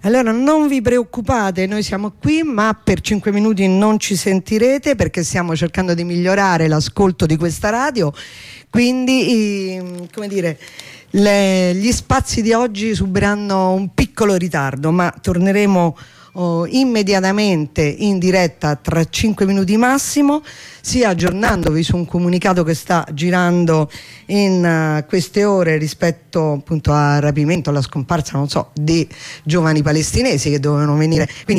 Allora non vi preoccupate, noi siamo qui, ma per 5 minuti non ci sentirete perché stiamo cercando di migliorare l'ascolto di questa radio, quindi come dire, gli spazi di oggi subiranno un piccolo ritardo, ma torneremo immediatamente in diretta tra 5 minuti massimo, sia aggiornandovi su un comunicato che sta girando in queste ore rispetto appunto al rapimento, alla scomparsa, non so, di giovani palestinesi che dovevano venire. Quindi